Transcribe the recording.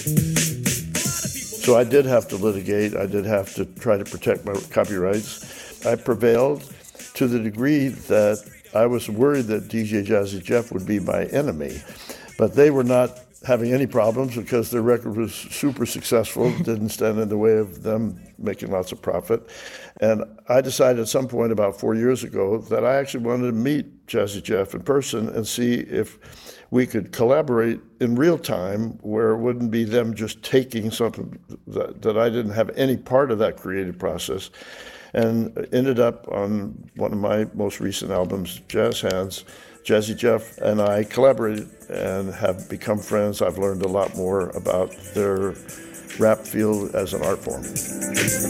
So I did have to litigate. I did have to try to protect my copyrights. I prevailed to the degree that I was worried that DJ Jazzy Jeff would be my enemy. But they were not having any problems because their record was super successful, didn't stand in the way of them making lots of profit. And I decided at some point about 4 years ago that I actually wanted to meet Jazzy Jeff in person and see if we could collaborate in real time where it wouldn't be them just taking something that I didn't have any part of that creative process. And ended up on one of my most recent albums, Jazz Hands. Jazzy Jeff and I collaborated and have become friends. I've learned a lot more about their rap field as an art form.